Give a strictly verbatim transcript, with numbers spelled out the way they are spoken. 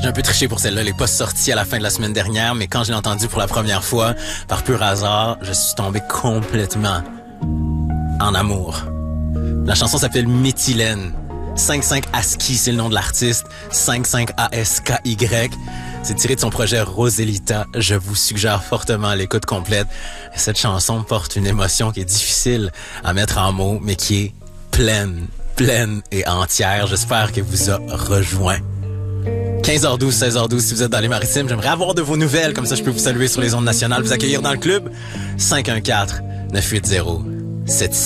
J'ai un peu triché pour celle-là, elle est pas sortie à la fin de la semaine dernière, mais quand je l'ai entendue pour la première fois, par pur hasard, je suis tombé complètement en amour. La chanson s'appelle Méthylène. cinquante-cinq ASCII, c'est le nom de l'artiste. cinquante-cinq A S K Y. C'est tiré de son projet Roselita. Je vous suggère fortement l'écoute complète. Cette chanson porte une émotion qui est difficile à mettre en mots, mais qui est pleine, pleine et entière. J'espère qu'elle vous a rejoint. quinze heures douze, seize heures douze, si vous êtes dans les Maritimes, j'aimerais avoir de vos nouvelles, comme ça je peux vous saluer sur les ondes nationales, vous accueillir dans le club. cinq un quatre, neuf huit zéro, sept six